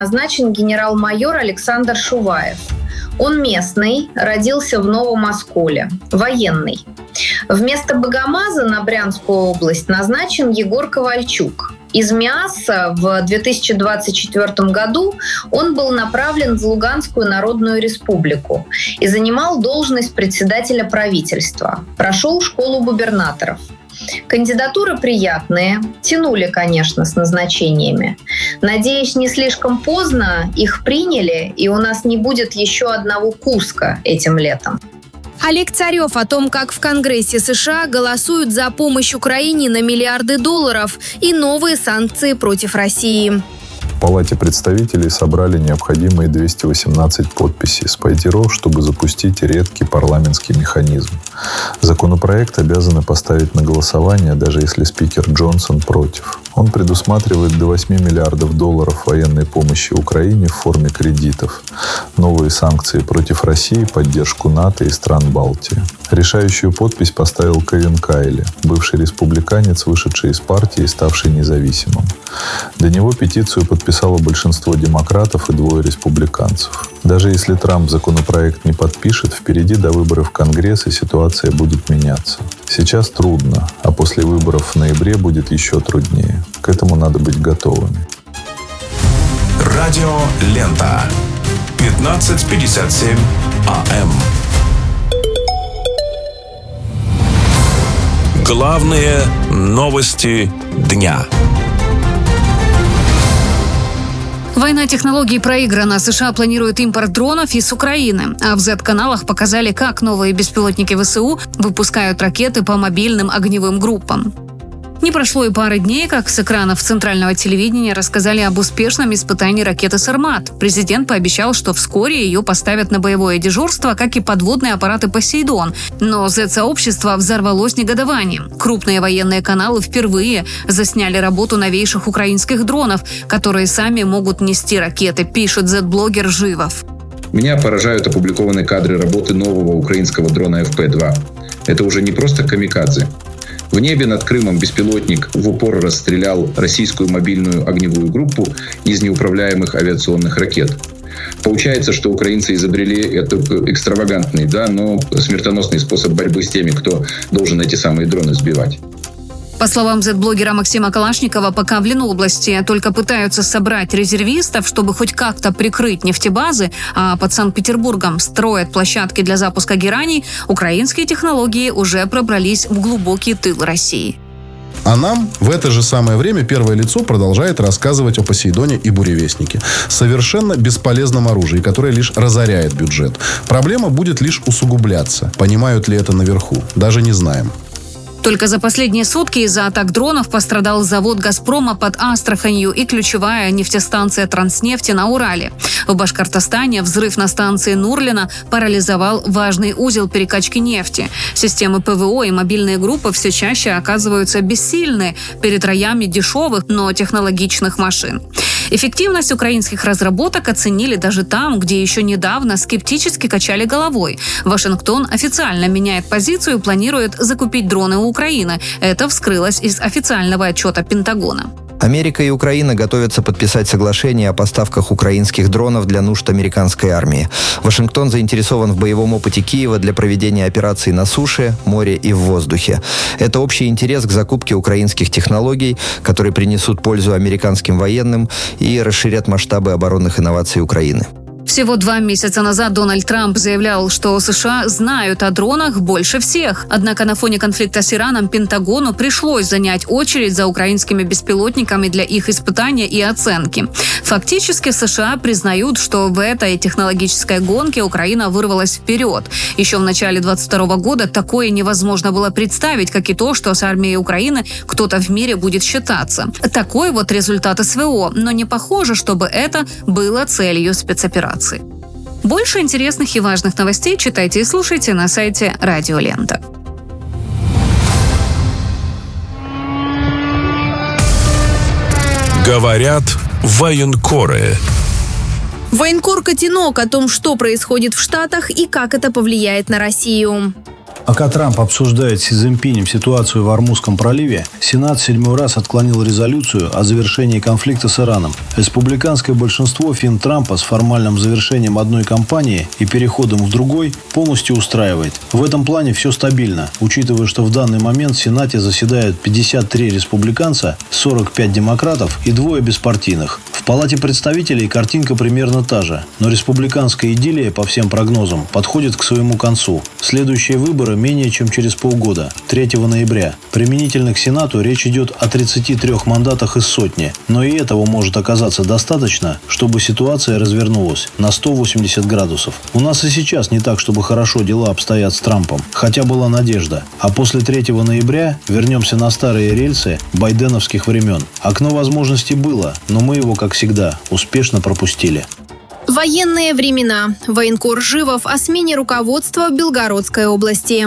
Назначен генерал-майор Александр Шуваев. Он местный, родился в Новом Осколе, военный. Вместо Богомаза на Брянскую область назначен Егор Ковальчук. Из МИАСа в 2024 году он был направлен в Луганскую Народную Республику и занимал должность председателя правительства. Прошел школу губернаторов. Кандидатуры приятные, тянули, конечно, с назначениями. Надеюсь, не слишком поздно их приняли, и у нас не будет еще одного Куска этим летом. Олег Царев о том, как в Конгрессе США голосуют за помощь Украине на миллиарды долларов и новые санкции против России. В Палате представителей собрали необходимые 218 подписей спайдеров, чтобы запустить редкий парламентский механизм. Законопроект обязаны поставить на голосование, даже если спикер Джонсон против. Он предусматривает до 8 миллиардов долларов военной помощи Украине в форме кредитов, новые санкции против России, поддержку НАТО и стран Балтии. Решающую подпись поставил Кевин Кайли, бывший республиканец, вышедший из партии и ставший независимым. До него петицию подписало большинство демократов и 2 республиканцев. Даже если Трамп законопроект не подпишет, впереди до выборов в Конгресс и ситуация будет меняться. Сейчас трудно, а после выборов в ноябре будет еще труднее. К этому надо быть готовыми. Радио Лента. 15:57 АМ. Главные новости дня. Война технологий проиграна. США планируют импорт дронов из Украины. А в Z-каналах показали, как новые беспилотники ВСУ выпускают ракеты по мобильным огневым группам. Не прошло и пары дней, как с экранов центрального телевидения рассказали об успешном испытании ракеты «Сармат». Президент пообещал, что вскоре ее поставят на боевое дежурство, как и подводные аппараты «Посейдон». Но Z-сообщество взорвалось негодованием. Крупные военные каналы впервые засняли работу новейших украинских дронов, которые сами могут нести ракеты, пишет Z-блогер Живов. Меня поражают опубликованные кадры работы нового украинского дрона ФП-2. Это уже не просто камикадзе. В небе над Крымом беспилотник в упор расстрелял российскую мобильную огневую группу из неуправляемых авиационных ракет. Получается, что украинцы изобрели этот экстравагантный, но смертоносный способ борьбы с теми, кто должен эти самые дроны сбивать. По словам Z-блогера Максима Калашникова, пока в Ленобласти только пытаются собрать резервистов, чтобы хоть как-то прикрыть нефтебазы, а под Санкт-Петербургом строят площадки для запуска гераний, украинские технологии уже пробрались в глубокий тыл России. А нам в это же самое время первое лицо продолжает рассказывать о Посейдоне и Буревестнике. Совершенно бесполезном оружии, которое лишь разоряет бюджет. Проблема будет лишь усугубляться. Понимают ли это наверху? Даже не знаем. Только за последние сутки из-за атак дронов пострадал завод «Газпрома» под Астраханью и ключевая нефтестанция «Транснефти» на Урале. В Башкортостане взрыв на станции Нурлино парализовал важный узел перекачки нефти. Системы ПВО и мобильные группы все чаще оказываются бессильны перед роями дешевых, но технологичных машин. Эффективность украинских разработок оценили даже там, где еще недавно скептически качали головой. Вашингтон официально меняет позицию и планирует закупить дроны у Украины. Это вскрылось из официального отчета Пентагона. Америка и Украина готовятся подписать соглашение о поставках украинских дронов для нужд американской армии. Вашингтон заинтересован в боевом опыте Киева для проведения операций на суше, море и в воздухе. Это общий интерес к закупке украинских технологий, которые принесут пользу американским военным и расширят масштабы оборонных инноваций Украины. Всего 2 месяца назад Дональд Трамп заявлял, что США знают о дронах больше всех. Однако на фоне конфликта с Ираном Пентагону пришлось занять очередь за украинскими беспилотниками для их испытания и оценки. Фактически США признают, что в этой технологической гонке Украина вырвалась вперед. Еще в начале 2022 года такое невозможно было представить, как и то, что с армией Украины кто-то в мире будет считаться. Такой вот результат СВО, но не похоже, чтобы это было целью спецоперации. Больше интересных и важных новостей читайте и слушайте на сайте Радио Лента. Говорят военкоры. Военкор Котенок о том, что происходит в Штатах и как это повлияет на Россию. Пока Трамп обсуждает с Си Цзиньпинем ситуацию в Ормузском проливе, Сенат в 7-й раз отклонил резолюцию о завершении конфликта с Ираном. Республиканское большинство фин Трампа с формальным завершением одной кампании и переходом в другой полностью устраивает. В этом плане все стабильно, учитывая, что в данный момент в Сенате заседают 53 республиканца, 45 демократов и 2 беспартийных. В Палате представителей картинка примерно та же, но республиканская идиллия, по всем прогнозам, подходит к своему концу. Следующие выборы менее чем через полгода, 3 ноября. Применительно к Сенату речь идет о 33 мандатах из сотни, но и этого может оказаться достаточно, чтобы ситуация развернулась на 180 градусов. У нас и сейчас не так, чтобы хорошо дела обстоят с Трампом, хотя была надежда. А после 3 ноября вернемся на старые рельсы байденовских времен. Окно возможностей было, но мы его, как всегда, успешно пропустили. Военные времена. Военкор Живов о смене руководства в Белгородской области.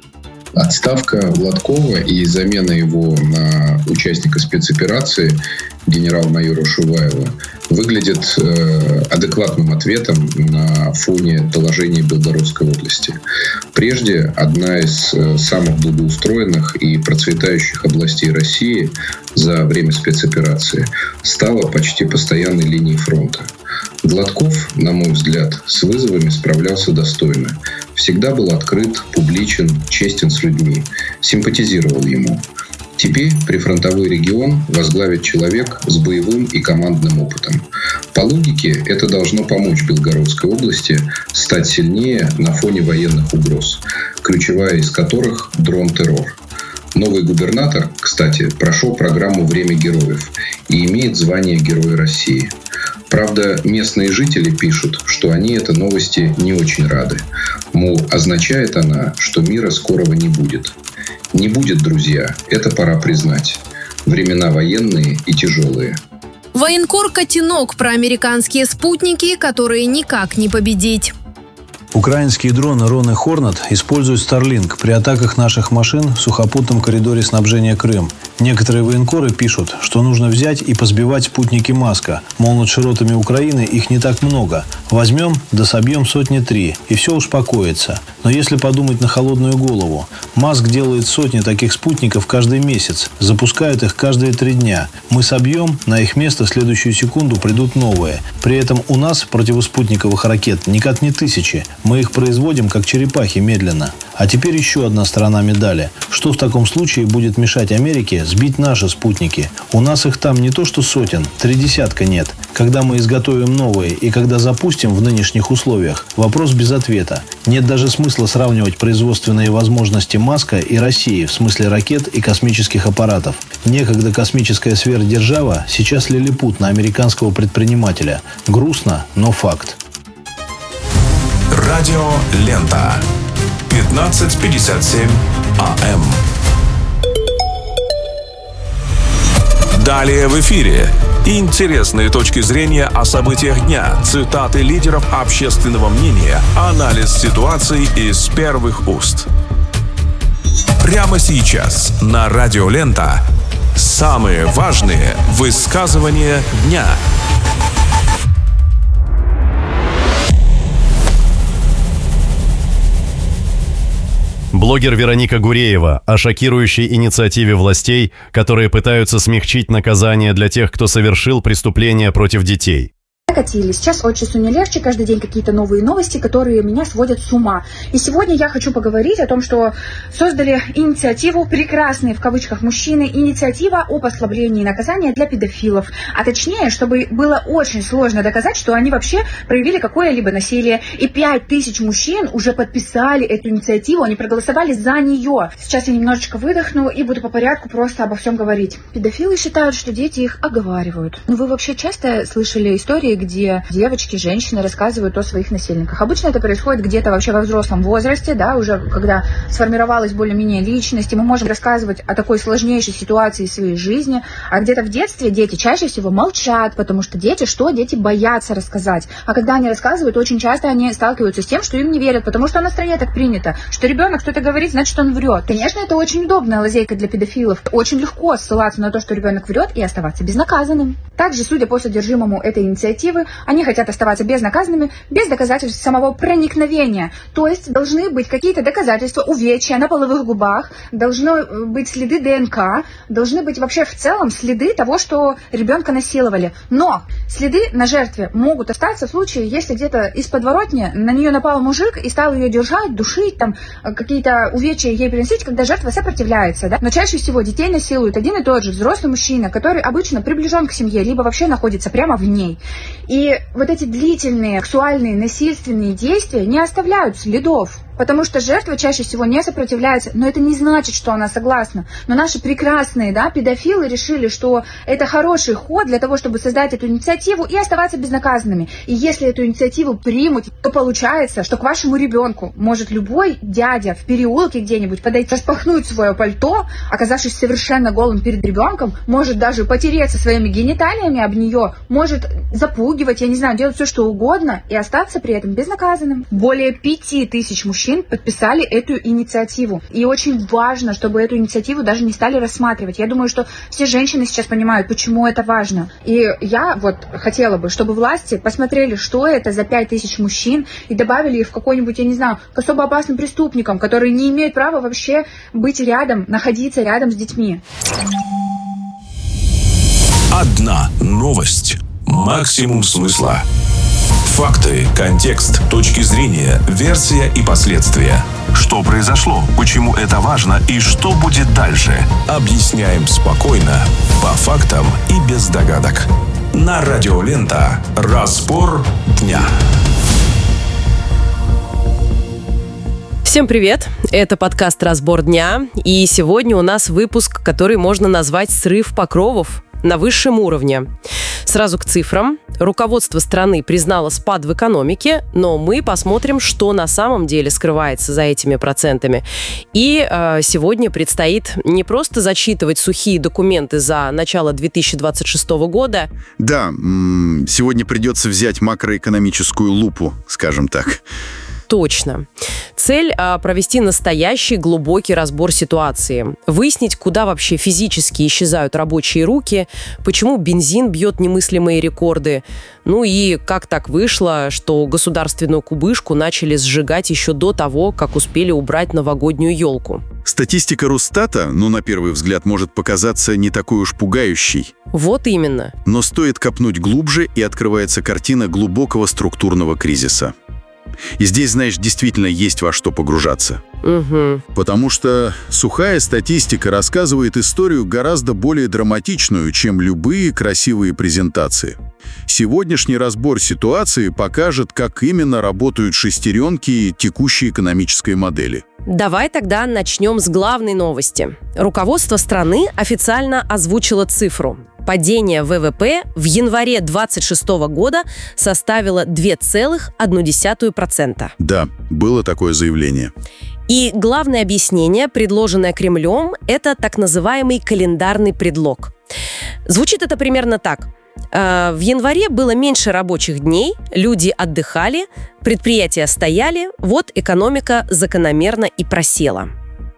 Отставка Гладкова и замена его на участника спецоперации генерал-майора Шуваева выглядит адекватным ответом на фоне доложений Белгородской области. Прежде одна из самых благоустроенных и процветающих областей России за время спецоперации стала почти постоянной линией фронта. Гладков, на мой взгляд, с вызовами справлялся достойно. Всегда был открыт, публичен, честен с людьми, симпатизировал ему. Теперь прифронтовой регион возглавит человек с боевым и командным опытом. По логике, это должно помочь Белгородской области стать сильнее на фоне военных угроз, ключевая из которых – дрон-террор. Новый губернатор, кстати, прошел программу «Время героев» и имеет звание Героя России. Правда, местные жители пишут, что они этой новости не очень рады. Мол, означает она, что мира скорого не будет. Не будет, друзья, это пора признать. Времена военные и тяжелые. Военкор Котенок про американские спутники, которые никак не победить. Украинские дроны «Рон» и «Хорнет» используют Starlink при атаках наших машин в сухопутном коридоре снабжения Крым. Некоторые военкоры пишут, что нужно взять и позбивать спутники Маска. Мол, над широтами Украины их не так много. Возьмем, да собьем 103, и все успокоится. Но если подумать на холодную голову, Маск делает сотни таких спутников каждый месяц, запускают их каждые 3 дня. Мы собьем, на их место в следующую секунду придут новые. При этом у нас противоспутниковых ракет никак не тысячи. Мы их производим, как черепахи, медленно. А теперь еще одна сторона медали. Что в таком случае будет мешать Америке сбить наши спутники? У нас их там не то что сотен, 30 нет. Когда мы изготовим новые и когда запустим в нынешних условиях, вопрос без ответа. Нет даже смысла сравнивать производственные возможности Маска и России в смысле ракет и космических аппаратов. Некогда космическая сверхдержава, сейчас лилипут на американского предпринимателя. Грустно, но факт. Радио Лента. 15:57 АМ. Далее в эфире. Интересные точки зрения о событиях дня, цитаты лидеров общественного мнения, анализ ситуации из первых уст. Прямо сейчас на Радио Лента самые важные высказывания дня. Блогер Вероника Гуреева о шокирующей инициативе властей, которые пытаются смягчить наказание для тех, кто совершил преступления против детей. Сейчас от часу не легче, каждый день какие-то новые новости, которые меня сводят с ума. И сегодня я хочу поговорить о том, что создали инициативу «Прекрасные» в кавычках мужчины, инициатива о послаблении наказания для педофилов. А точнее, чтобы было очень сложно доказать, что они вообще проявили какое-либо насилие. И 5000 мужчин уже подписали эту инициативу, они проголосовали за нее. Сейчас я немножечко выдохну и буду по порядку просто обо всем говорить. Педофилы считают, что дети их оговаривают. Но вы вообще часто слышали истории, где девочки, женщины рассказывают о своих насильниках? Обычно это происходит где-то вообще во взрослом возрасте, да, уже когда сформировалась более-менее личность, и мы можем рассказывать о такой сложнейшей ситуации в своей жизни, а где-то в детстве дети чаще всего молчат, потому что дети боятся рассказать. А когда они рассказывают, очень часто они сталкиваются с тем, что им не верят, потому что на стране так принято, что ребенок что-то говорит, значит он врет. Конечно, это очень удобная лазейка для педофилов. Очень легко ссылаться на то, что ребенок врет, и оставаться безнаказанным. Также, судя по содержимому этой инициативы, инициативы, они хотят оставаться безнаказанными, без доказательств самого проникновения. То есть должны быть какие-то доказательства увечья на половых губах, должны быть следы ДНК, должны быть вообще в целом следы того, что ребенка насиловали. Но следы на жертве могут остаться в случае, если где-то из подворотни на нее напал мужик и стал ее держать, душить, там какие-то увечья ей приносить, когда жертва сопротивляется. Да? Но чаще всего детей насилует один и тот же взрослый мужчина, который обычно приближен к семье, либо вообще находится прямо в ней. И вот эти длительные сексуальные насильственные действия не оставляют следов. Потому что жертва чаще всего не сопротивляется, но это не значит, что она согласна. Но наши прекрасные педофилы решили, что это хороший ход для того, чтобы создать эту инициативу и оставаться безнаказанными. И если эту инициативу примут, то получается, что к вашему ребенку может любой дядя в переулке где-нибудь подойти, распахнуть свое пальто, оказавшись совершенно голым перед ребенком, может даже потереться своими гениталиями об нее, может запугивать, делать все, что угодно и остаться при этом безнаказанным. Более 5000 мужчин подписали эту инициативу. И очень важно, чтобы эту инициативу даже не стали рассматривать. Я думаю, что все женщины сейчас понимают, почему это важно. И я хотела бы, чтобы власти посмотрели, что это за 5000 мужчин, и добавили их в какой-нибудь, к особо опасным преступникам, которые не имеют права вообще быть рядом, находиться рядом с детьми. Одна новость. Максимум смысла. Факты, контекст, точки зрения, версия и последствия. Что произошло, почему это важно и что будет дальше. Объясняем спокойно, по фактам и без догадок. На Радио Лента. Разбор дня. Всем привет! Это подкаст «Разбор дня». И сегодня у нас выпуск, который можно назвать «Срыв покровов» на высшем уровне. Сразу к цифрам. Руководство страны признало спад в экономике, но мы посмотрим, что на самом деле скрывается за этими процентами. И сегодня предстоит не просто зачитывать сухие документы за начало 2026 года. Да, сегодня придется взять макроэкономическую лупу, скажем так. Точно. Цель – провести настоящий глубокий разбор ситуации. Выяснить, куда вообще физически исчезают рабочие руки, почему бензин бьет немыслимые рекорды. Ну и как так вышло, что государственную кубышку начали сжигать еще до того, как успели убрать новогоднюю елку. Статистика Росстата, на первый взгляд, может показаться не такой уж пугающей. Вот именно. Но стоит копнуть глубже, и открывается картина глубокого структурного кризиса. И здесь, действительно есть во что погружаться. Угу. Потому что сухая статистика рассказывает историю гораздо более драматичную, чем любые красивые презентации. Сегодняшний разбор ситуации покажет, как именно работают шестеренки текущей экономической модели. Давай тогда начнем с главной новости. Руководство страны официально озвучило цифру. Падение ВВП в январе 2026 года составило 2,1%. Да, было такое заявление. И главное объяснение, предложенное Кремлем, это так называемый календарный предлог. Звучит это примерно так. В январе было меньше рабочих дней, люди отдыхали, предприятия стояли, вот экономика закономерно и просела.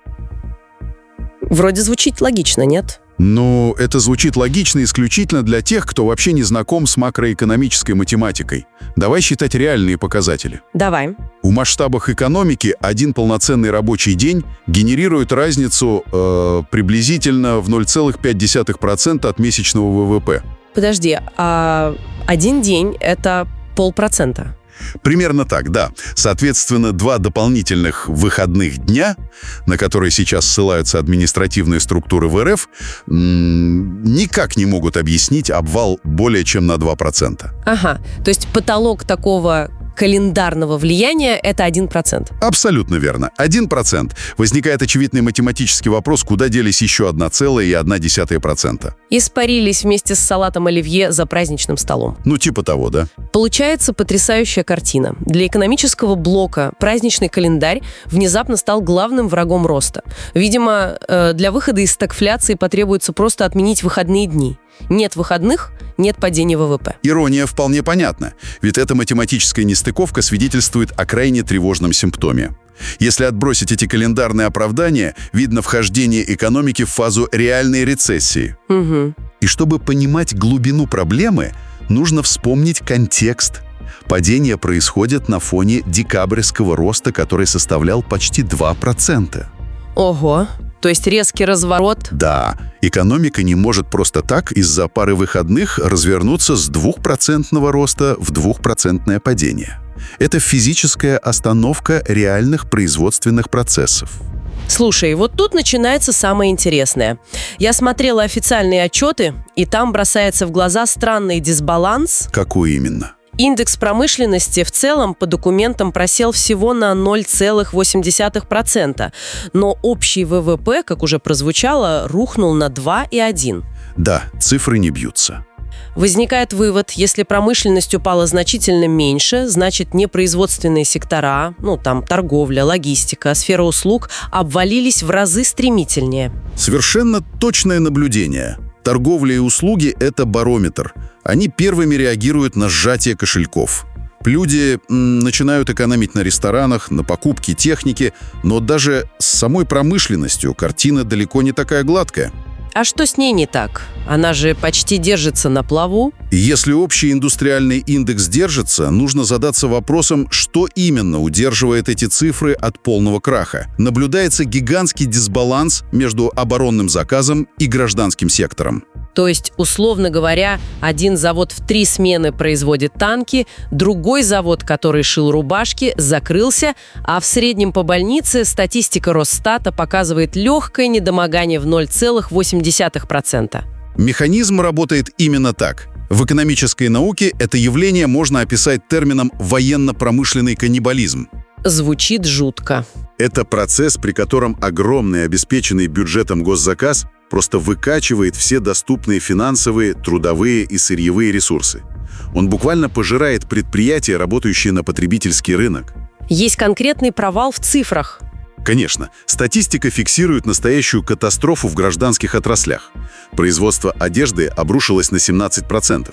Вроде звучит логично, нет? Но это звучит логично исключительно для тех, кто вообще не знаком с макроэкономической математикой. Давай считать реальные показатели. Давай. В масштабах экономики один полноценный рабочий день генерирует разницу приблизительно в 0,5% от месячного ВВП. Подожди, а один день – это 0,5%? Примерно так, да. Соответственно, 2 дополнительных выходных дня, на которые сейчас ссылаются административные структуры в РФ, никак не могут объяснить обвал более чем на 2%. Ага, то есть потолок такого календарного влияния – это 1%. Абсолютно верно. 1%. Возникает очевидный математический вопрос, куда делись еще 1,1%. Испарились вместе с салатом оливье за праздничным столом. Типа того, да. Получается потрясающая картина. Для экономического блока праздничный календарь внезапно стал главным врагом роста. Видимо, для выхода из стагфляции потребуется просто отменить выходные дни. Нет выходных – нет падения ВВП. Ирония вполне понятна, ведь эта математическая нестыковка свидетельствует о крайне тревожном симптоме. Если отбросить эти календарные оправдания, видно вхождение экономики в фазу реальной рецессии. Угу. И чтобы понимать глубину проблемы, нужно вспомнить контекст. Падение происходит на фоне декабрьского роста, который составлял почти 2%. Ого, то есть резкий разворот? Да, экономика не может просто так из-за пары выходных развернуться с 2% роста в 2% падение. Это физическая остановка реальных производственных процессов. Слушай, вот тут начинается самое интересное. Я смотрела официальные отчеты, и там бросается в глаза странный дисбаланс. Какой именно? Индекс промышленности в целом по документам просел всего на 0,8%, но общий ВВП, как уже прозвучало, рухнул на 2,1%. Да, цифры не бьются. Возникает вывод, если промышленность упала значительно меньше, значит непроизводственные сектора, там торговля, логистика, сфера услуг обвалились в разы стремительнее. Совершенно точное наблюдение. Торговля и услуги – это барометр. Они первыми реагируют на сжатие кошельков. Люди начинают экономить на ресторанах, на покупке техники, но даже с самой промышленностью картина далеко не такая гладкая. А что с ней не так? Она же почти держится на плаву. Если общий индустриальный индекс держится, нужно задаться вопросом, что именно удерживает эти цифры от полного краха. Наблюдается гигантский дисбаланс между оборонным заказом и гражданским сектором. То есть, условно говоря, один завод в 3 смены производит танки, другой завод, который шил рубашки, закрылся, а в среднем по больнице статистика Росстата показывает легкое недомогание в 0,8%. Механизм работает именно так. В экономической науке это явление можно описать термином «военно-промышленный каннибализм». Звучит жутко. Это процесс, при котором огромный обеспеченный бюджетом госзаказ просто выкачивает все доступные финансовые, трудовые и сырьевые ресурсы. Он буквально пожирает предприятия, работающие на потребительский рынок. Есть конкретный провал в цифрах. Конечно, статистика фиксирует настоящую катастрофу в гражданских отраслях. Производство одежды обрушилось на 17%.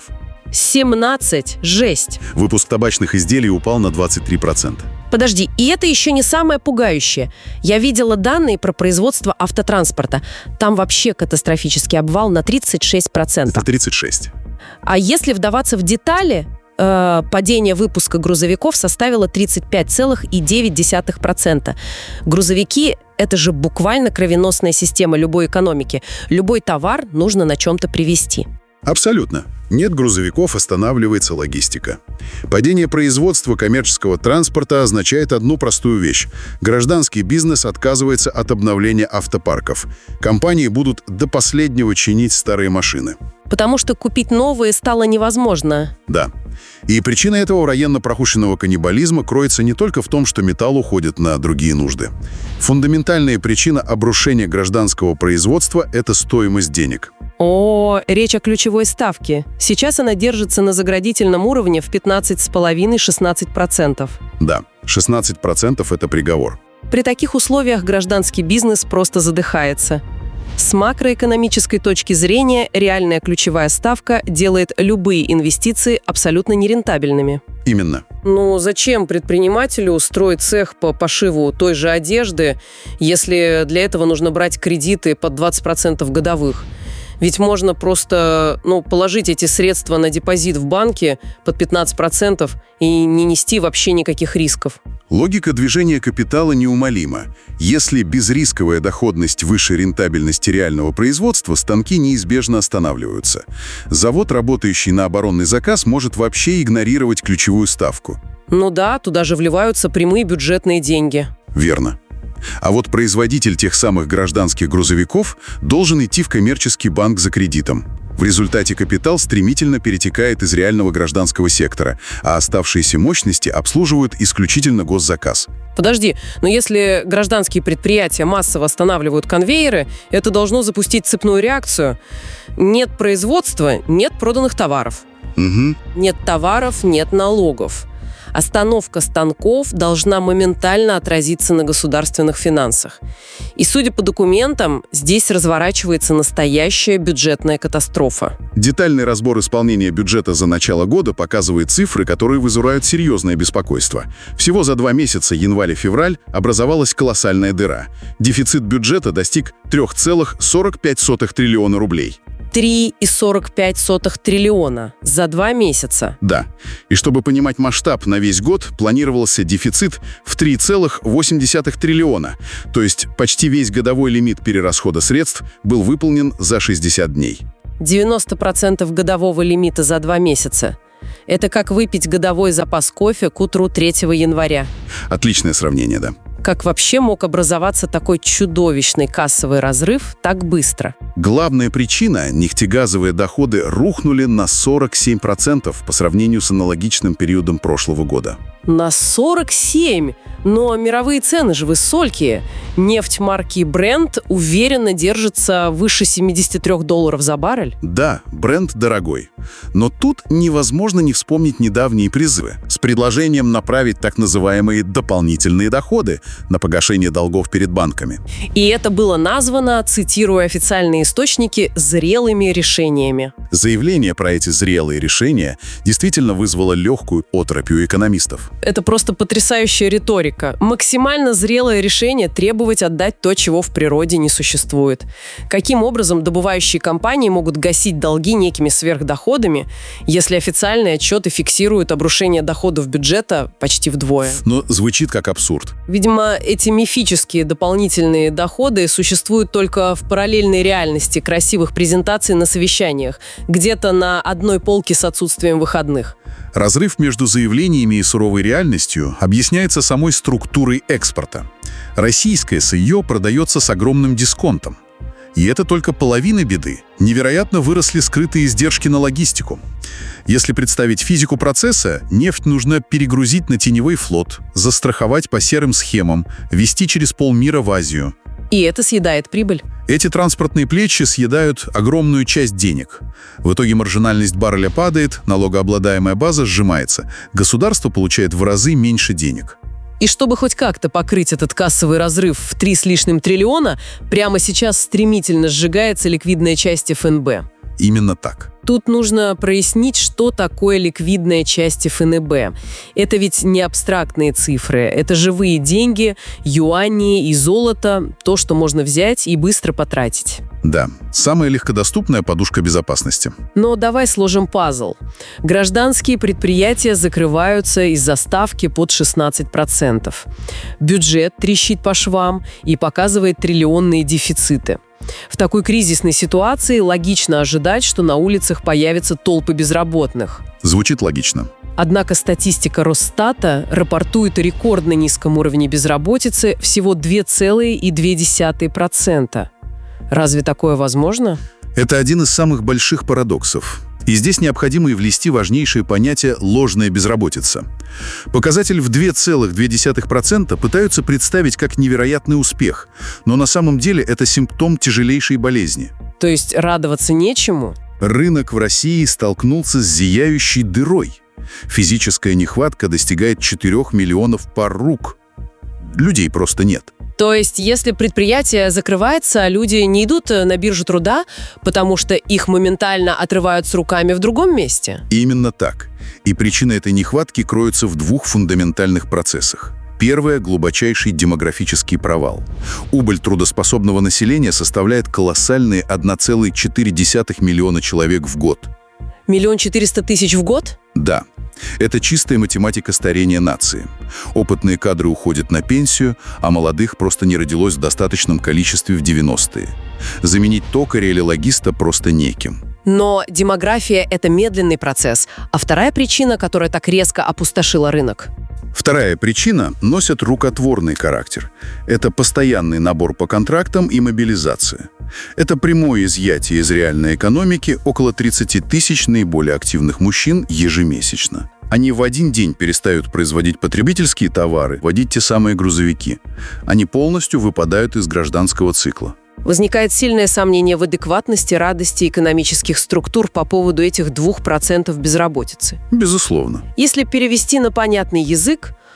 17? Жесть! Выпуск табачных изделий упал на 23%. Подожди, и это еще не самое пугающее. Я видела данные про производство автотранспорта. Там вообще катастрофический обвал на 36%. Это 36%. А если вдаваться в детали, падение выпуска грузовиков составило 35,9%. Грузовики – это же буквально кровеносная система любой экономики. Любой товар нужно на чем-то привезти. Абсолютно. Нет грузовиков, останавливается логистика. Падение производства коммерческого транспорта означает одну простую вещь. Гражданский бизнес отказывается от обновления автопарков. Компании будут до последнего чинить старые машины. Потому что купить новые стало невозможно. Да. И причина этого военно-промышленного каннибализма кроется не только в том, что металл уходит на другие нужды. Фундаментальная причина обрушения гражданского производства – это стоимость денег. О, речь о ключевой ставке. Сейчас она держится на заградительном уровне в 15,5–16%. Да, 16% – это приговор. При таких условиях гражданский бизнес просто задыхается. С макроэкономической точки зрения реальная ключевая ставка делает любые инвестиции абсолютно нерентабельными. Именно. Ну, зачем предпринимателю строить цех по пошиву той же одежды, если для этого нужно брать кредиты под 20% годовых? Ведь можно просто положить эти средства на депозит в банке под 15% и не нести вообще никаких рисков. Логика движения капитала неумолима. Если безрисковая доходность выше рентабельности реального производства, станки неизбежно останавливаются. Завод, работающий на оборонный заказ, может вообще игнорировать ключевую ставку. Ну да, туда же вливаются прямые бюджетные деньги. Верно. А вот производитель тех самых гражданских грузовиков должен идти в коммерческий банк за кредитом. В результате капитал стремительно перетекает из реального гражданского сектора, а оставшиеся мощности обслуживают исключительно госзаказ. Подожди, но если гражданские предприятия массово останавливают конвейеры, это должно запустить цепную реакцию. Нет производства – нет проданных товаров. Угу. Нет товаров – нет налогов. Остановка станков должна моментально отразиться на государственных финансах. И, судя по документам, здесь разворачивается настоящая бюджетная катастрофа. Детальный разбор исполнения бюджета за начало года показывает цифры, которые вызывают серьезное беспокойство. Всего за 2 месяца, январь и февраль, образовалась колоссальная дыра. Дефицит бюджета достиг 3,45 триллиона рублей. 3,45 триллиона за 2 месяца. Да. И чтобы понимать масштаб, на весь год планировался дефицит в 3,8 триллиона. То есть почти весь годовой лимит перерасхода средств был выполнен за 60 дней. 90% годового лимита за 2 месяца. Это как выпить годовой запас кофе к утру 3 января. Отличное сравнение, да. Как вообще мог образоваться такой чудовищный кассовый разрыв так быстро? Главная причина – нефтегазовые доходы рухнули на 47% по сравнению с аналогичным периодом прошлого года. На 47%? Но мировые цены же высокие. Нефть марки Brent уверенно держится выше $73 за баррель. Да, Brent дорогой. Но тут невозможно не вспомнить недавние призывы с предложением направить так называемые дополнительные доходы на погашение долгов перед банками. И это было названо, цитируя официальные источники, зрелыми решениями. Заявление про эти зрелые решения действительно вызвало легкую оторопь у экономистов. Это просто потрясающая риторика. Максимально зрелое решение требовать отдать то, чего в природе не существует. Каким образом добывающие компании могут гасить долги некими сверхдоходами, если официальные отчеты фиксируют обрушение доходов бюджета почти вдвое? Но звучит как абсурд. Видимо, эти мифические дополнительные доходы существуют только в параллельной реальности красивых презентаций на совещаниях, где-то на одной полке с отсутствием выходных. Разрыв между заявлениями и суровой реальностью объясняется самой структурой экспорта. Российское сырье продается с огромным дисконтом. И это только половина беды. Невероятно выросли скрытые издержки на логистику. Если представить физику процесса, нефть нужно перегрузить на теневой флот, застраховать по серым схемам, везти через полмира в Азию. И это съедает прибыль. Эти транспортные плечи съедают огромную часть денег. В итоге маржинальность барреля падает, налогооблагаемая база сжимается. Государство получает в разы меньше денег. И чтобы хоть как-то покрыть этот кассовый разрыв в 3 с лишним триллиона, прямо сейчас стремительно сжигается ликвидная часть ФНБ. Именно так. Тут нужно прояснить, что такое ликвидная часть ФНБ. Это ведь не абстрактные цифры, это живые деньги, юани и золото, то, что можно взять и быстро потратить. Да, самая легкодоступная подушка безопасности. Но давай сложим пазл. Гражданские предприятия закрываются из-за ставки под 16%. Бюджет трещит по швам и показывает триллионные дефициты. В такой кризисной ситуации логично ожидать, что на улицах появятся толпы безработных. Звучит логично. Однако статистика Росстата рапортует о рекордно низком уровне безработицы всего 2,2%. Разве такое возможно? Это один из самых больших парадоксов. И здесь необходимо и влести важнейшее понятие «ложная безработица». Показатель в 2,2% пытаются представить как невероятный успех, но на самом деле это симптом тяжелейшей болезни. То есть радоваться нечему? Рынок в России столкнулся с зияющей дырой. Физическая нехватка достигает 4 миллионов пар рук. Людей просто нет. То есть, если предприятие закрывается, люди не идут на биржу труда, потому что их моментально отрывают с руками в другом месте? Именно так. И причина этой нехватки кроется в 2 фундаментальных процессах. Первое – глубочайший демографический провал. Убыль трудоспособного населения составляет колоссальные 1,4 миллиона человек в год. 1 400 000 в год? Да. Это чистая математика старения нации. Опытные кадры уходят на пенсию, а молодых просто не родилось в достаточном количестве в 90-е. Заменить токаря или логиста просто неким. Но демография – это медленный процесс. А вторая причина, которая так резко опустошила рынок? Вторая причина носит рукотворный характер. Это постоянный набор по контрактам и мобилизация. Это прямое изъятие из реальной экономики около 30 000 наиболее активных мужчин ежемесячно. Они в один день перестают производить потребительские товары, водить те самые грузовики. Они полностью выпадают из гражданского цикла. Возникает сильное сомнение в адекватности, радости экономических структур по поводу этих 2% безработицы. Безусловно. Если перевести на понятный язык,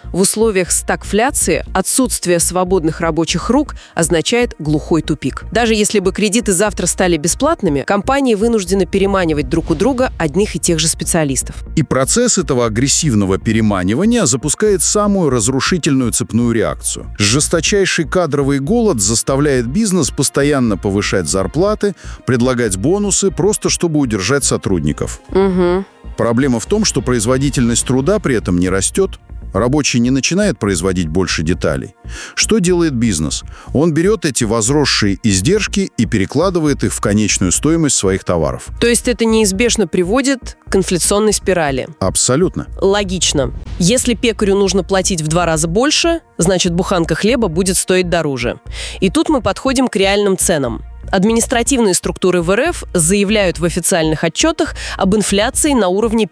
В условиях стагфляции отсутствие свободных рабочих рук означает глухой тупик. Даже если бы кредиты завтра стали бесплатными, компании вынуждены переманивать друг у друга одних и тех же специалистов. И процесс этого агрессивного переманивания запускает самую разрушительную цепную реакцию. Жесточайший кадровый голод заставляет бизнес постоянно повышать зарплаты, предлагать бонусы, просто чтобы удержать сотрудников. Угу. Проблема в том, что производительность труда при этом не растет. Рабочий не начинает производить больше деталей. Что делает бизнес? Он берет эти возросшие издержки и перекладывает их в конечную стоимость своих товаров. То есть это неизбежно приводит к инфляционной спирали? Абсолютно. Логично. Если пекарю нужно платить в 2 раза больше, значит буханка хлеба будет стоить дороже. И тут мы подходим к реальным ценам. Административные структуры в РФ заявляют в официальных отчетах об инфляции на уровне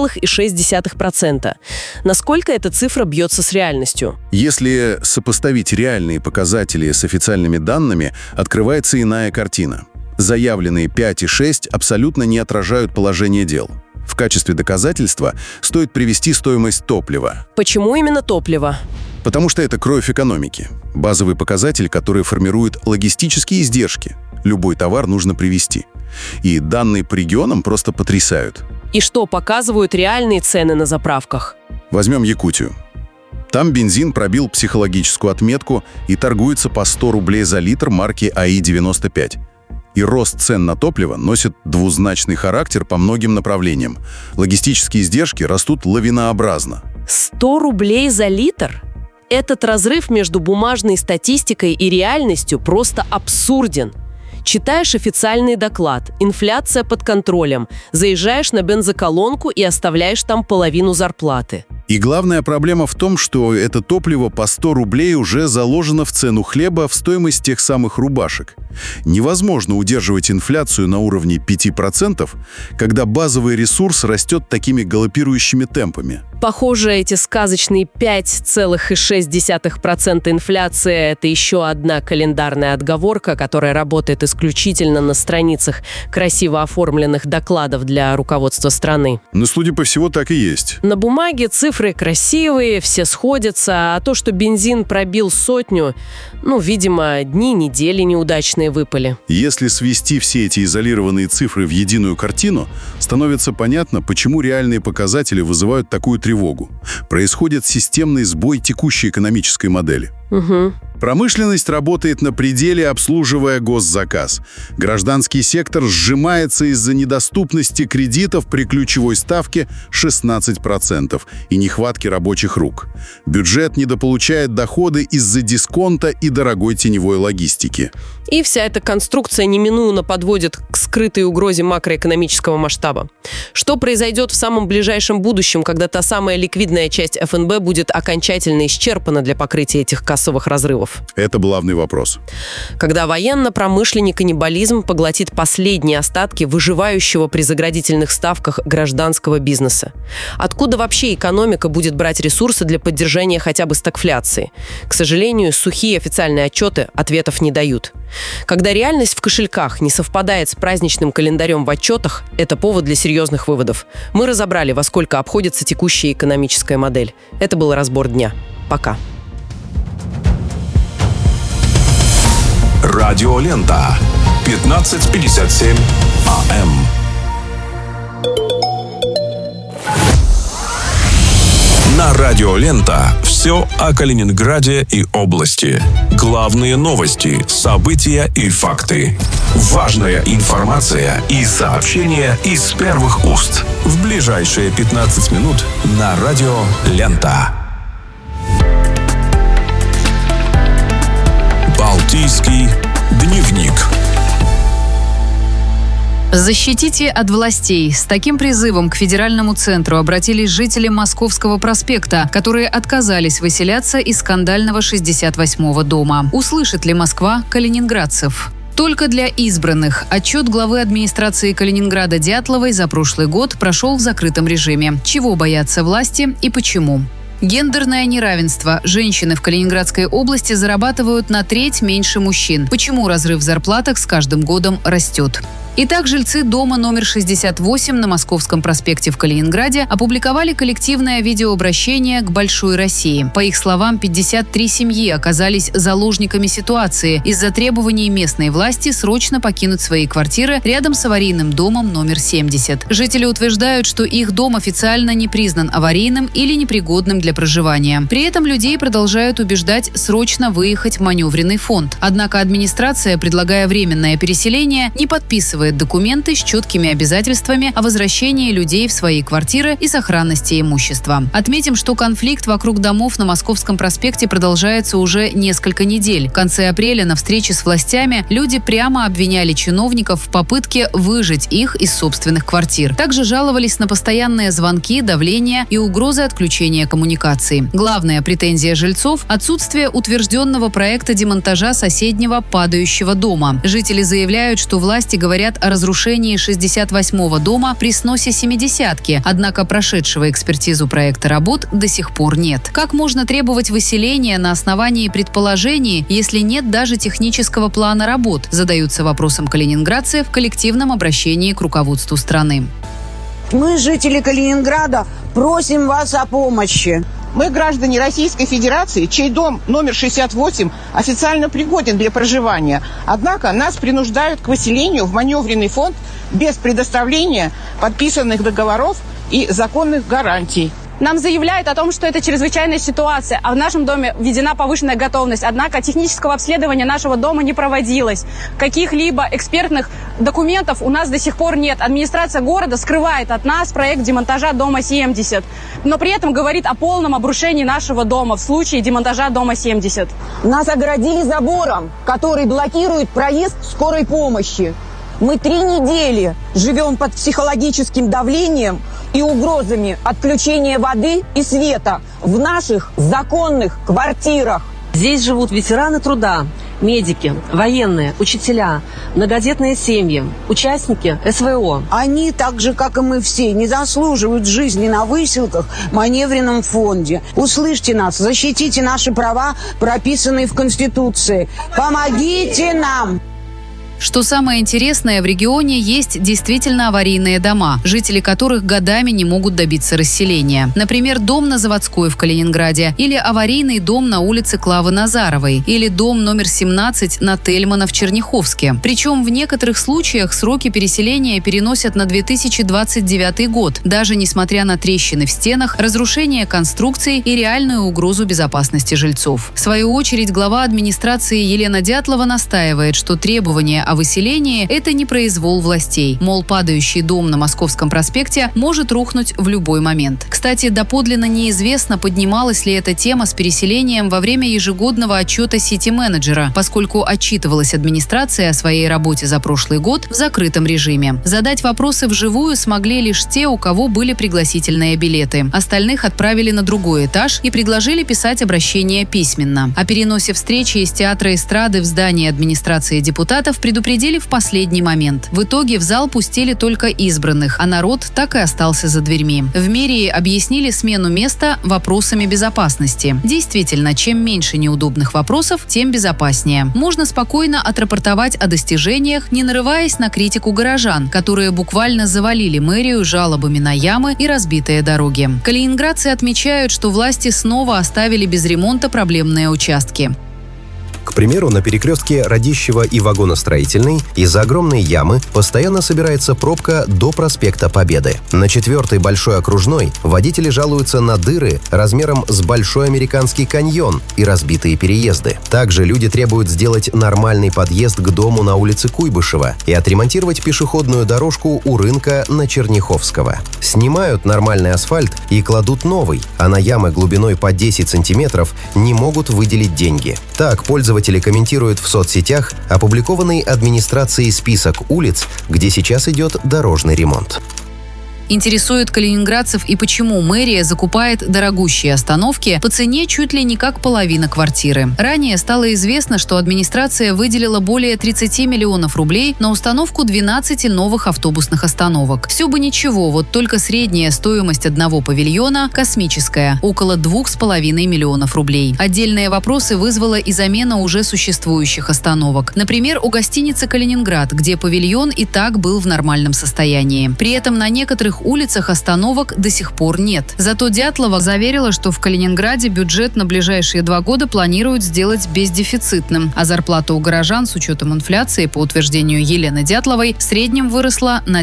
5,6%. Насколько эта цифра бьется с реальностью? Если сопоставить реальные показатели с официальными данными, открывается иная картина. Заявленные 5 и 6 абсолютно не отражают положение дел. В качестве доказательства стоит привести стоимость топлива. Почему именно топливо? Потому что это кровь экономики. Базовый показатель, который формирует логистические издержки. Любой товар нужно привезти. И данные по регионам просто потрясают. И что показывают реальные цены на заправках? Возьмем Якутию. Там бензин пробил психологическую отметку и торгуется по 100 рублей за литр марки АИ-95. И рост цен на топливо носит двузначный характер по многим направлениям. Логистические издержки растут лавинообразно. 100 рублей за литр? Этот разрыв между бумажной статистикой и реальностью просто абсурден. Читаешь официальный доклад, инфляция под контролем, заезжаешь на бензоколонку и оставляешь там половину зарплаты. И главная проблема в том, что это топливо по 100 рублей уже заложено в цену хлеба, в стоимость тех самых рубашек. Невозможно удерживать инфляцию на уровне 5%, когда базовый ресурс растет такими галопирующими темпами. Похоже, эти сказочные 5,6% инфляции – это еще одна календарная отговорка, которая работает исключительно на страницах красиво оформленных докладов для руководства страны. Но, судя по всему, так и есть. На бумаге цифры красивые, все сходятся, а то, что бензин пробил 100, видимо, дни, недели неудачные выпали. Если свести все эти изолированные цифры в единую картину, становится понятно, почему реальные показатели вызывают такую тревогу. Происходит системный сбой текущей экономической модели. Угу. Промышленность работает на пределе, обслуживая госзаказ. Гражданский сектор сжимается из-за недоступности кредитов при ключевой ставке 16% и нехватки рабочих рук. Бюджет недополучает доходы из-за дисконта и дорогой теневой логистики. И вся эта конструкция неминуемо подводит к скрытой угрозе макроэкономического масштаба. Что произойдет в самом ближайшем будущем, когда та самая ликвидная часть ФНБ будет окончательно исчерпана для покрытия этих кассовых разрывов? Это главный вопрос. Когда военно-промышленный каннибализм поглотит последние остатки выживающего при заградительных ставках гражданского бизнеса. Откуда вообще экономика будет брать ресурсы для поддержания хотя бы стагфляции? К сожалению, сухие официальные отчеты ответов не дают. Когда реальность в кошельках не совпадает с праздничным календарем в отчетах, это повод для серьезных выводов. Мы разобрали, во сколько обходится текущая экономическая модель. Это был разбор дня. Пока. Радиолента. 15:57 АМ. На Радиолента все о Калининграде и области. Главные новости, события и факты. Важная информация и сообщения из первых уст. В ближайшие 15 минут на Радиолента. Балтийский дневник. Защитите от властей. С таким призывом к федеральному центру обратились жители Московского проспекта, которые отказались выселяться из скандального 68-го дома. Услышит ли Москва калининградцев? Только для избранных. Отчет главы администрации Калининграда Дятловой за прошлый год прошел в закрытом режиме. Чего боятся власти и почему? Гендерное неравенство. Женщины в Калининградской области зарабатывают на треть меньше мужчин. Почему разрыв в зарплатах с каждым годом растет? Итак, жильцы дома номер 68 на Московском проспекте в Калининграде опубликовали коллективное видеообращение к «Большой России». По их словам, 53 семьи оказались заложниками ситуации из-за требований местной власти срочно покинуть свои квартиры рядом с аварийным домом номер 70. Жители утверждают, что их дом официально не признан аварийным или непригодным для проживания. При этом людей продолжают убеждать срочно выехать в маневренный фонд. Однако администрация, предлагая временное переселение, не подписывает документы с четкими обязательствами о возвращении людей в свои квартиры и сохранности имущества. Отметим, что конфликт вокруг домов на Московском проспекте продолжается уже несколько недель. В конце апреля на встрече с властями люди прямо обвиняли чиновников в попытке выжать их из собственных квартир. Также жаловались на постоянные звонки, давление и угрозы отключения коммуникаций. Главная претензия жильцов – отсутствие утвержденного проекта демонтажа соседнего падающего дома. Жители заявляют, что власти говорят о разрушении 68-го дома при сносе 70-ки, однако прошедшего экспертизу проекта работ до сих пор нет. Как можно требовать выселения на основании предположений, если нет даже технического плана работ, задаются вопросом калининградцы в коллективном обращении к руководству страны. Мы, жители Калининграда, просим вас о помощи. Мы граждане Российской Федерации, чей дом номер 68 официально пригоден для проживания. Однако нас принуждают к выселению в маневренный фонд без предоставления подписанных договоров и законных гарантий. Нам заявляют о том, что это чрезвычайная ситуация, а в нашем доме введена повышенная готовность. Однако технического обследования нашего дома не проводилось. Каких-либо экспертных документов у нас до сих пор нет. Администрация города скрывает от нас проект демонтажа дома 70, но при этом говорит о полном обрушении нашего дома в случае демонтажа дома 70. Нас огородили забором, который блокирует проезд скорой помощи. Мы 3 недели живем под психологическим давлением и угрозами отключения воды и света в наших законных квартирах. Здесь живут ветераны труда, медики, военные, учителя, многодетные семьи, участники СВО. Они, так же, как и мы все, не заслуживают жизни на выселках в маневренном фонде. Услышьте нас, защитите наши права, прописанные в Конституции. Помогите нам! Что самое интересное, в регионе есть действительно аварийные дома, жители которых годами не могут добиться расселения. Например, дом на Заводской в Калининграде, или аварийный дом на улице Клавы Назаровой, или дом номер 17 на Тельмана в Черняховске. Причем в некоторых случаях сроки переселения переносят на 2029 год, даже несмотря на трещины в стенах, разрушение конструкций и реальную угрозу безопасности жильцов. В свою очередь, глава администрации Елена Дятлова настаивает, что требования о выселении – это не произвол властей. Мол, падающий дом на Московском проспекте может рухнуть в любой момент. Кстати, доподлинно неизвестно, поднималась ли эта тема с переселением во время ежегодного отчета сити-менеджера, поскольку отчитывалась администрация о своей работе за прошлый год в закрытом режиме. Задать вопросы вживую смогли лишь те, у кого были пригласительные билеты. Остальных отправили на другой этаж и предложили писать обращение письменно. О переносе встречи из театра эстрады в здание администрации депутатов предупредили в последний момент. В итоге в зал пустили только избранных, а народ так и остался за дверьми. В мэрии объяснили смену места вопросами безопасности. Действительно, чем меньше неудобных вопросов, тем безопаснее. Можно спокойно отрапортовать о достижениях, не нарываясь на критику горожан, которые буквально завалили мэрию жалобами на ямы и разбитые дороги. Калининградцы отмечают, что власти снова оставили без ремонта проблемные участки. К примеру, на перекрестке Радищева и Вагоностроительной из-за огромной ямы постоянно собирается пробка до проспекта Победы. На 4-й Большой окружной водители жалуются на дыры размером с Большой Американский каньон и разбитые переезды. Также люди требуют сделать нормальный подъезд к дому на улице Куйбышева и отремонтировать пешеходную дорожку у рынка на Черняховского. Снимают нормальный асфальт и кладут новый, а на ямы глубиной по 10 сантиметров не могут выделить деньги. Так, пользователи комментируют в соцсетях опубликованный администрацией список улиц, где сейчас идет дорожный ремонт. Интересует калининградцев и почему мэрия закупает дорогущие остановки по цене чуть ли не как половина квартиры. Ранее стало известно, что администрация выделила более 30 миллионов рублей на установку 12 новых автобусных остановок. Все бы ничего, вот только средняя стоимость одного павильона космическая – около 2,5 миллионов рублей. Отдельные вопросы вызвала и замена уже существующих остановок. Например, у гостиницы «Калининград», где павильон и так был в нормальном состоянии. При этом на некоторых улицах остановок до сих пор нет. Зато Дятлова заверила, что в Калининграде бюджет на ближайшие 2 года планируют сделать бездефицитным, а зарплата у горожан с учетом инфляции, по утверждению Елены Дятловой, в среднем выросла на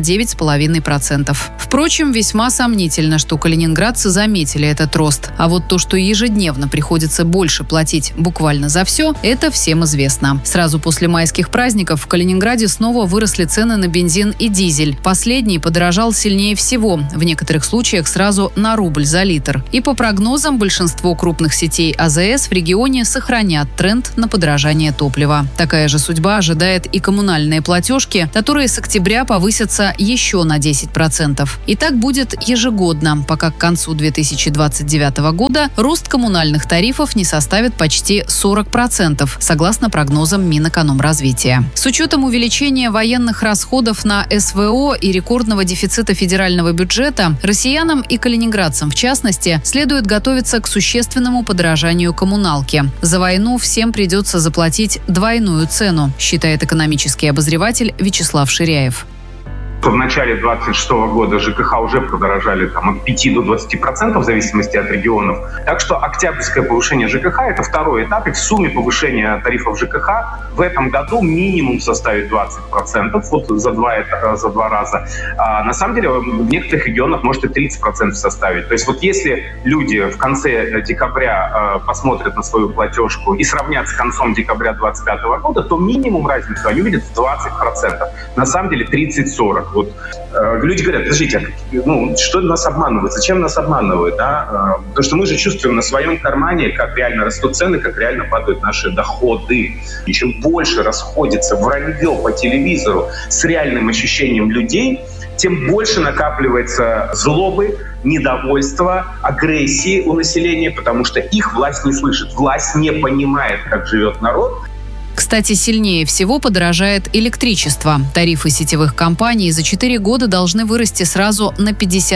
9,5%. Впрочем, весьма сомнительно, что калининградцы заметили этот рост. А вот то, что ежедневно приходится больше платить буквально за все, это всем известно. Сразу после майских праздников в Калининграде снова выросли цены на бензин и дизель. Последний подорожал сильнее всего, в некоторых случаях сразу на рубль за литр. И по прогнозам, большинство крупных сетей АЗС в регионе сохранят тренд на подорожание топлива. Такая же судьба ожидает и коммунальные платежки, которые с октября повысятся еще на 10%. И так будет ежегодно, пока к концу 2029 года рост коммунальных тарифов не составит почти 40%, согласно прогнозам Минэкономразвития. С учетом увеличения военных расходов на СВО и рекордного дефицита федерального бюджета, россиянам и калининградцам в частности следует готовиться к существенному подорожанию коммуналки. За войну всем придется заплатить двойную цену, считает экономический обозреватель Вячеслав Ширяев. В начале 2026 года ЖКХ уже подорожали от 5 до 20% в зависимости от регионов. Так что октябрьское повышение ЖКХ – это второй этап, и в сумме повышения тарифов ЖКХ в этом году минимум составит 20%, вот за два раза. А на самом деле в некоторых регионах может и 30% составить. То есть вот если люди в конце декабря посмотрят на свою платежку и сравнят с концом декабря 2025 года, то минимум разницу они увидят в 20%. На самом деле 30-40%. Вот люди говорят: подождите, что нас обманывают? Зачем нас обманывают? Да? Потому что мы же чувствуем на своем кармане, как реально растут цены, как реально падают наши доходы. И чем больше расходится вранье по телевизору с реальным ощущением людей, тем больше накапливается злобы, недовольства, агрессии у населения, потому что их власть не слышит. Власть не понимает, как живет народ. Кстати, сильнее всего подорожает электричество. Тарифы сетевых компаний за 4 года должны вырасти сразу на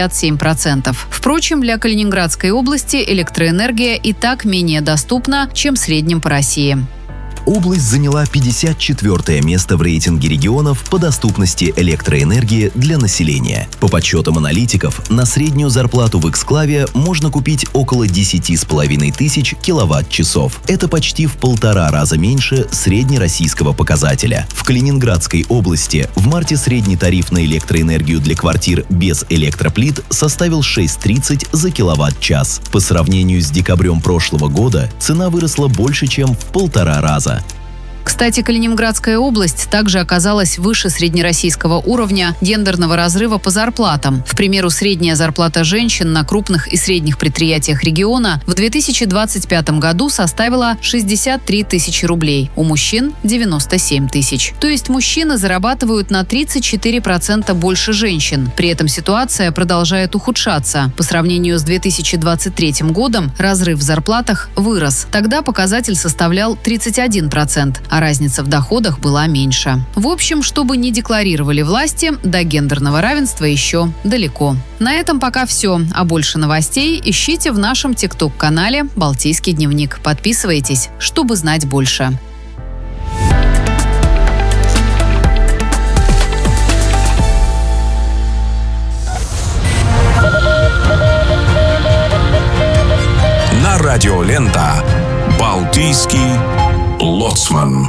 57%. Впрочем, для Калининградской области электроэнергия и так менее доступна, чем в среднем по России. Область заняла 54-е место в рейтинге регионов по доступности электроэнергии для населения. По подсчетам аналитиков, на среднюю зарплату в эксклаве можно купить около 10,5 тысяч киловатт-часов. Это почти в 1,5 раза меньше среднероссийского показателя. В Калининградской области в марте средний тариф на электроэнергию для квартир без электроплит составил 6,30 за киловатт-час. По сравнению с декабрем прошлого года цена выросла больше, чем в 1,5 раза. Кстати, Калининградская область также оказалась выше среднероссийского уровня гендерного разрыва по зарплатам. К примеру, средняя зарплата женщин на крупных и средних предприятиях региона в 2025 году составила 63 тысячи рублей, у мужчин – 97 тысяч. То есть мужчины зарабатывают на 34% больше женщин. При этом ситуация продолжает ухудшаться. По сравнению с 2023 годом разрыв в зарплатах вырос. Тогда показатель составлял 31%. А разница в доходах была меньше. В общем, что бы ни декларировали власти, до гендерного равенства еще далеко. На этом пока все. А больше новостей ищите в нашем ТикТок-канале «Балтийский дневник». Подписывайтесь, чтобы знать больше. На радио «Лента» «Балтийский лоцман».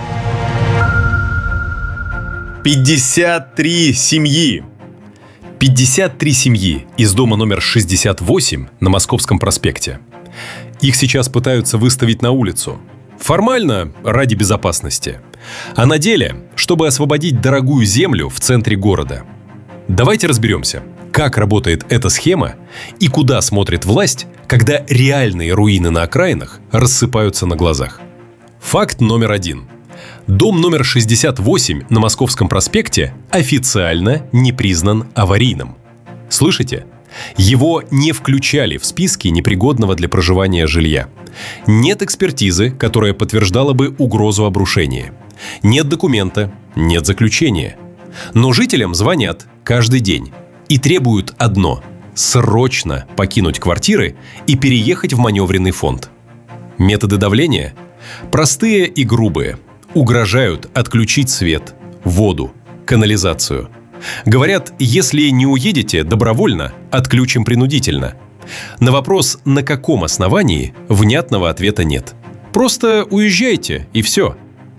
53 семьи. 53 семьи из дома номер 68 на Московском проспекте. Их сейчас пытаются выставить на улицу. Формально ради безопасности, а на деле, чтобы освободить дорогую землю в центре города. Давайте разберемся, как работает эта схема и куда смотрит власть, когда реальные руины на окраинах рассыпаются на глазах. Факт номер 1. Дом номер 68 на Московском проспекте официально не признан аварийным. Слышите? Его не включали в списки непригодного для проживания жилья. Нет экспертизы, которая подтверждала бы угрозу обрушения. Нет документа, нет заключения. Но жителям звонят каждый день и требуют одно – срочно покинуть квартиры и переехать в маневренный фонд. Методы давления? Простые и грубые. Угрожают отключить свет, воду, канализацию. Говорят, если не уедете добровольно, отключим принудительно. На вопрос, на каком основании, внятного ответа нет. Просто уезжайте, и все.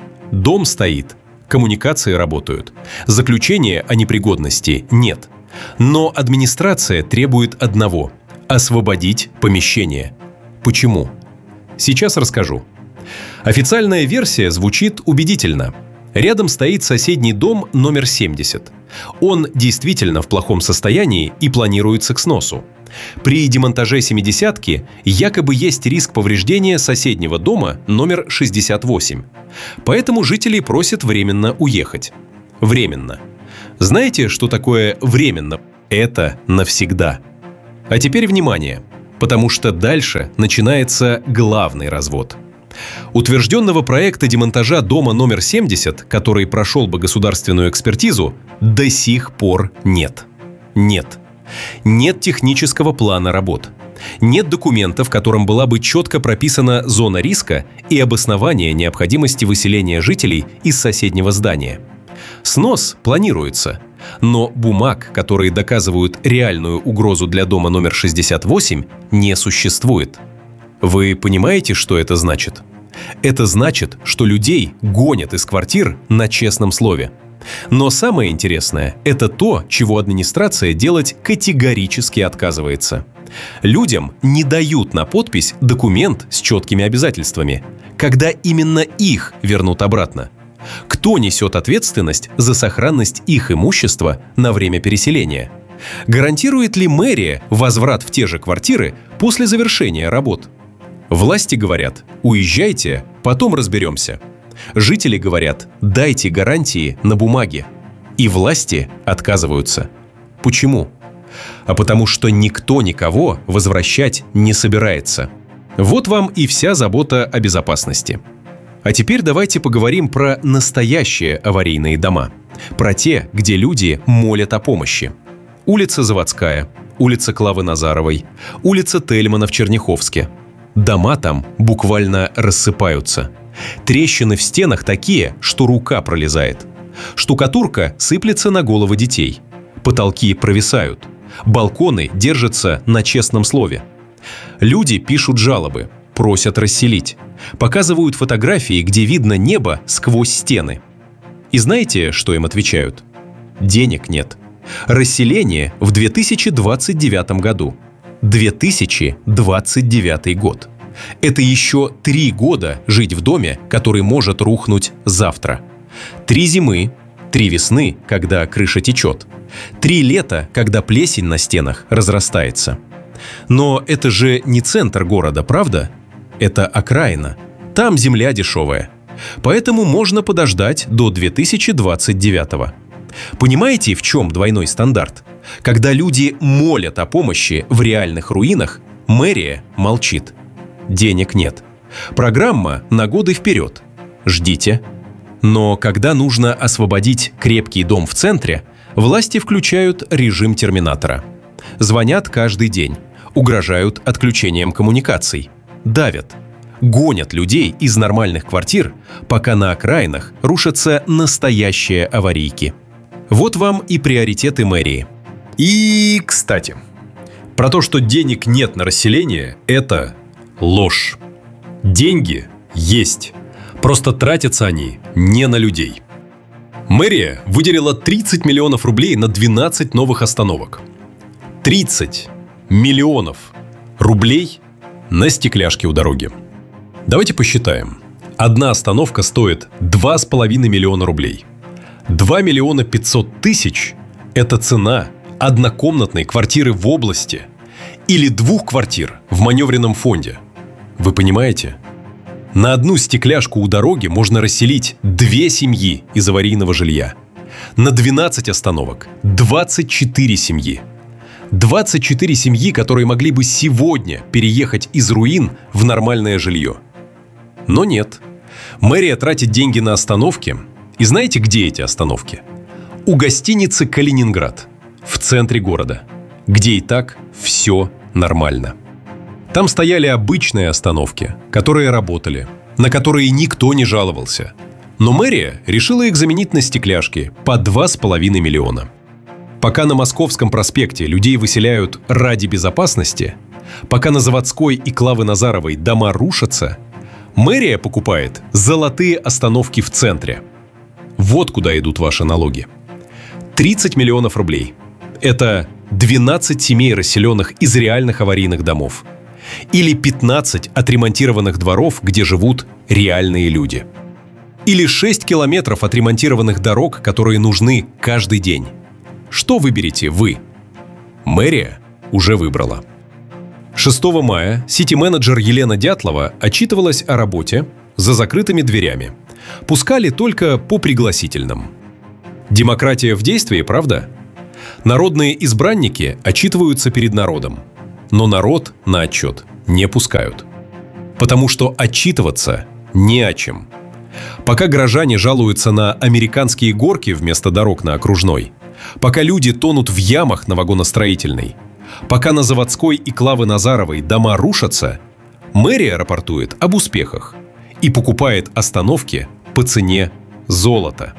Дом стоит, коммуникации работают, заключения о непригодности нет. Но администрация требует одного – освободить помещение. Почему? Сейчас расскажу. Официальная версия звучит убедительно. Рядом стоит соседний дом номер 70. Он действительно в плохом состоянии и планируется к сносу. При демонтаже 70-ки якобы есть риск повреждения соседнего дома номер 68. Поэтому жителей просят временно уехать. Временно. Знаете, что такое временно? Это навсегда. А теперь внимание, потому что дальше начинается главный развод. Утвержденного проекта демонтажа дома номер 70, который прошел бы государственную экспертизу, до сих пор нет. Нет. Нет технического плана работ. Нет документа, в котором была бы четко прописана зона риска и обоснование необходимости выселения жителей из соседнего здания. Снос планируется, но бумаг, которые доказывают реальную угрозу для дома номер 68, не существует. Вы понимаете, что это значит? Это значит, что людей гонят из квартир на честном слове. Но самое интересное – это то, чего администрация делать категорически отказывается. Людям не дают на подпись документ с четкими обязательствами, когда именно их вернут обратно. Кто несет ответственность за сохранность их имущества на время переселения? Гарантирует ли мэрия возврат в те же квартиры после завершения работ? Власти говорят: уезжайте, потом разберемся. Жители говорят: дайте гарантии на бумаге. И власти отказываются. Почему? А потому что никто никого возвращать не собирается. Вот вам и вся забота о безопасности. А теперь давайте поговорим про настоящие аварийные дома. Про те, где люди молят о помощи. Улица Заводская, улица Клавы Назаровой, улица Тельмана в Черняховске. Дома там буквально рассыпаются. Трещины в стенах такие, что рука пролезает. Штукатурка сыплется на головы детей. Потолки провисают. Балконы держатся на честном слове. Люди пишут жалобы, просят расселить. Показывают фотографии, где видно небо сквозь стены. И знаете, что им отвечают? Денег нет. Расселение в 2029 году. 2029 год. Это еще 3 года жить в доме, который может рухнуть завтра. 3 зимы, 3 весны, когда крыша течет. 3 лета, когда плесень на стенах разрастается. Но это же не центр города, правда? Это окраина. Там земля дешевая. Поэтому можно подождать до 2029. Понимаете, в чем двойной стандарт? Когда люди молят о помощи в реальных руинах, мэрия молчит. Денег нет. Программа на годы вперед. Ждите. Но когда нужно освободить крепкий дом в центре, власти включают режим терминатора. Звонят каждый день, угрожают отключением коммуникаций, давят, гонят людей из нормальных квартир, пока на окраинах рушатся настоящие аварийки. Вот вам и приоритеты мэрии. И, кстати, про то, что денег нет на расселение – это ложь. Деньги есть. Просто тратятся они не на людей. Мэрия выделила 30 миллионов рублей на 12 новых остановок. 30 миллионов рублей на стекляшки у дороги. Давайте посчитаем. Одна остановка стоит 2,5 миллиона рублей. 2 миллиона 500 тысяч – это цена однокомнатной квартиры в области или 2 квартир в маневренном фонде. Вы понимаете? На одну стекляшку у дороги можно расселить 2 семьи из аварийного жилья. На 12 остановок – 24 семьи. 24 семьи, которые могли бы сегодня переехать из руин в нормальное жилье. Но нет. Мэрия тратит деньги на остановки. И знаете, где эти остановки? У гостиницы «Калининград» в центре города, где и так все нормально. Там стояли обычные остановки, которые работали, на которые никто не жаловался. Но мэрия решила их заменить на стекляшки по 2,5 миллиона. Пока на Московском проспекте людей выселяют ради безопасности, пока на Заводской и Клавы Назаровой дома рушатся, мэрия покупает золотые остановки в центре. Вот куда идут ваши налоги. 30 миллионов рублей. Это 12 семей, расселенных из реальных аварийных домов. Или 15 отремонтированных дворов, где живут реальные люди. Или 6 километров отремонтированных дорог, которые нужны каждый день. Что выберете вы? Мэрия уже выбрала. 6 мая сити-менеджер Елена Дятлова отчитывалась о работе за закрытыми дверями. Пускали только по пригласительным. Демократия в действии, правда? Народные избранники отчитываются перед народом. Но народ на отчет не пускают. Потому что отчитываться не о чем. Пока горожане жалуются на американские горки вместо дорог на Окружной, пока люди тонут в ямах на Вагоностроительной, пока на Заводской и Клавы Назаровой дома рушатся, мэрия рапортует об успехах и покупает остановки по цене золота.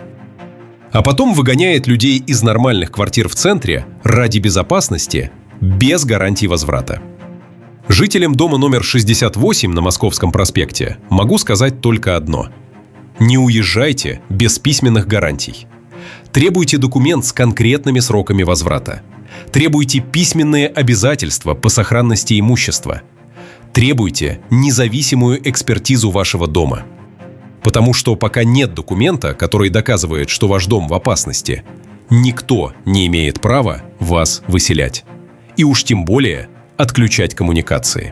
А потом выгоняет людей из нормальных квартир в центре ради безопасности без гарантии возврата. Жителям дома номер 68 на Московском проспекте могу сказать только одно. Не уезжайте без письменных гарантий. Требуйте документ с конкретными сроками возврата. Требуйте письменные обязательства по сохранности имущества. Требуйте независимую экспертизу вашего дома. Потому что пока нет документа, который доказывает, что ваш дом в опасности, никто не имеет права вас выселять. И уж тем более отключать коммуникации.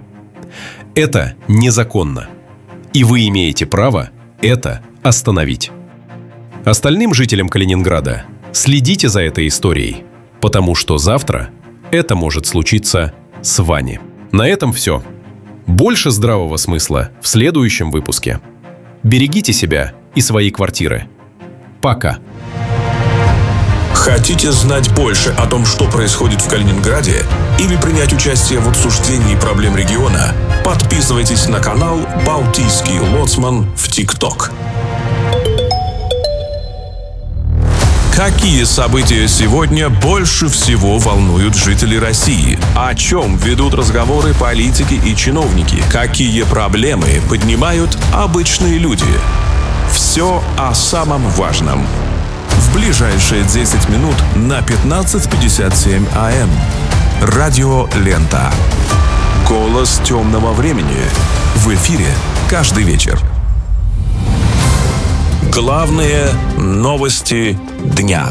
Это незаконно. И вы имеете право это остановить. Остальным жителям Калининграда следите за этой историей, потому что завтра это может случиться с вами. На этом все. Больше здравого смысла в следующем выпуске. Берегите себя и свои квартиры. Пока. Хотите знать больше о том, что происходит в Калининграде, или принять участие в обсуждении проблем региона? Подписывайтесь на канал «Балтийский лоцман» в ТикТок. Какие события сегодня больше всего волнуют жителей России? О чем ведут разговоры политики и чиновники? Какие проблемы поднимают обычные люди? Все о самом важном. В ближайшие 10 минут на 15:57 АМ. Радио «Лента». Голос темного времени. В эфире каждый вечер. Главные новости дня.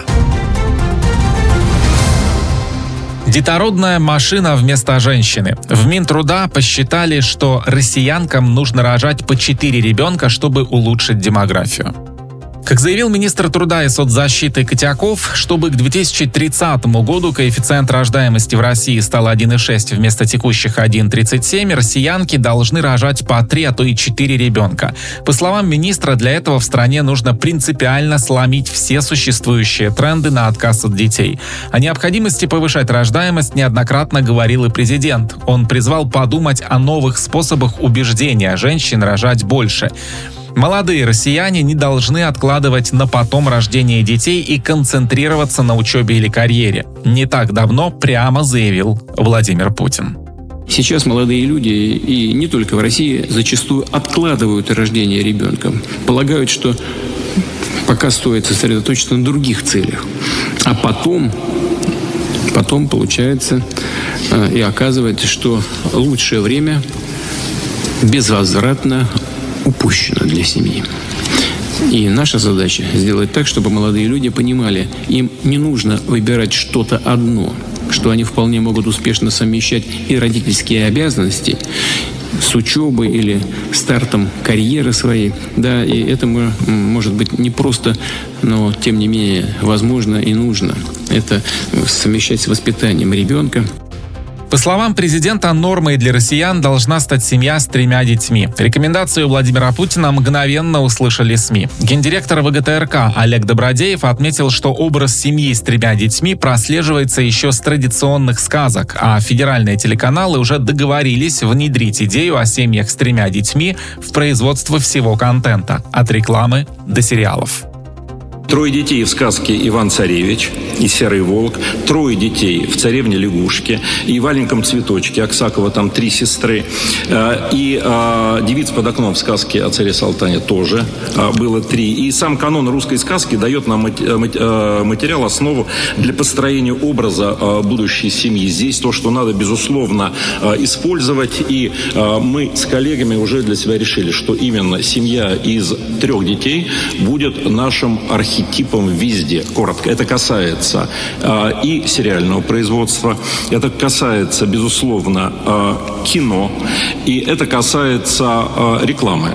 Детородная машина вместо женщины. В Минтруда посчитали, что россиянкам нужно рожать по 4 ребенка, чтобы улучшить демографию. Как заявил министр труда и соцзащиты Котяков, чтобы к 2030 году коэффициент рождаемости в России стал 1,6 вместо текущих 1,37, россиянки должны рожать по 3, а то и 4 ребенка. По словам министра, для этого в стране нужно принципиально сломить все существующие тренды на отказ от детей. О необходимости повышать рождаемость неоднократно говорил и президент. Он призвал подумать о новых способах убеждения женщин рожать больше. Молодые россияне не должны откладывать на потом рождение детей и концентрироваться на учебе или карьере. Не так давно прямо заявил Владимир Путин. Сейчас молодые люди, и не только в России, зачастую откладывают рождение ребенка. Полагают, что пока стоит сосредоточиться на других целях. А потом получается и оказывается, что лучшее время безвозвратно упущено для семьи. И наша задача сделать так, чтобы молодые люди понимали, им не нужно выбирать что-то одно, что они вполне могут успешно совмещать и родительские обязанности с учебой или стартом карьеры своей. Да, и это может быть не просто, но тем не менее возможно и нужно. Это совмещать с воспитанием ребенка. По словам президента, нормой для россиян должна стать семья с 3 детьми. Рекомендацию Владимира Путина мгновенно услышали СМИ. Гендиректор ВГТРК Олег Добродеев отметил, что образ семьи с 3 детьми прослеживается еще с традиционных сказок, а федеральные телеканалы уже договорились внедрить идею о семьях с 3 детьми в производство всего контента, от рекламы до сериалов. 3 детей в сказке «Иван-Царевич» и «Серый волк», 3 детей в «Царевне лягушке» и в «Аленьком цветочке». Аксакова там 3 сестры. И «Девиц под окном» в сказке о царе Салтане тоже было 3. И сам канон русской сказки дает нам материал, основу для построения образа будущей семьи. Здесь то, что надо, безусловно, использовать. И мы с коллегами уже для себя решили, что именно семья из 3 детей будет нашим архетипом везде. Коротко. Это касается и сериального производства, это касается, безусловно, кино, и это касается рекламы.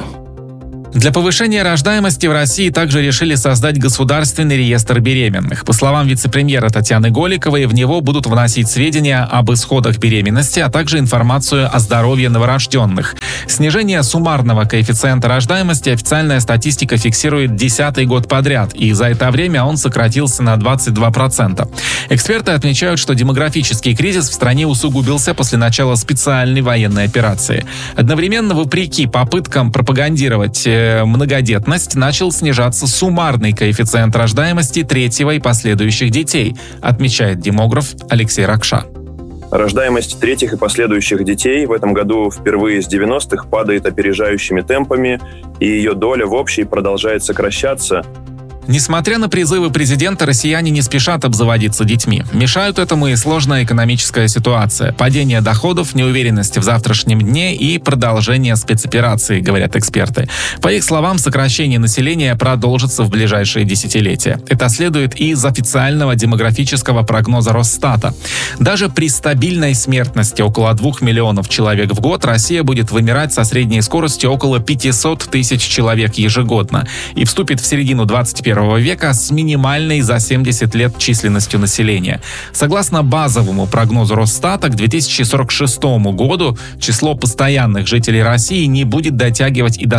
Для повышения рождаемости в России также решили создать государственный реестр беременных. По словам вице-премьера Татьяны Голиковой, в него будут вносить сведения об исходах беременности, а также информацию о здоровье новорожденных. Снижение суммарного коэффициента рождаемости официальная статистика фиксирует 10-й год подряд, и за это время он сократился на 22%. Эксперты отмечают, что демографический кризис в стране усугубился после начала специальной военной операции. Одновременно, вопреки попыткам пропагандировать многодетность, начал снижаться суммарный коэффициент рождаемости 3-го и последующих детей, отмечает демограф Алексей Ракша. Рождаемость 3-х и последующих детей в этом году впервые с 90-х падает опережающими темпами, и ее доля в общей продолжает сокращаться. Несмотря на призывы президента, россияне не спешат обзаводиться детьми. Мешают этому и сложная экономическая ситуация, падение доходов, неуверенность в завтрашнем дне и продолжение спецоперации, говорят эксперты. По их словам, сокращение населения продолжится в ближайшие десятилетия. Это следует и из официального демографического прогноза Росстата. Даже при стабильной смертности около 2 миллионов человек в год Россия будет вымирать со средней скоростью около 500 тысяч человек ежегодно и вступит в середину 21 века с минимальной за 70 лет численностью населения. Согласно базовому прогнозу Росстата, к 2046 году число постоянных жителей России не будет дотягивать и до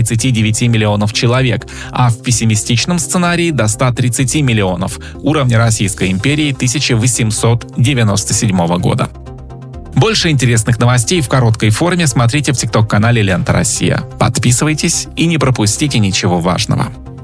139 миллионов человек, а в пессимистичном сценарии до 130 миллионов, уровня Российской империи 1897 года. Больше интересных новостей в короткой форме смотрите в ТикТок-канале «Лента Россия». Подписывайтесь и не пропустите ничего важного.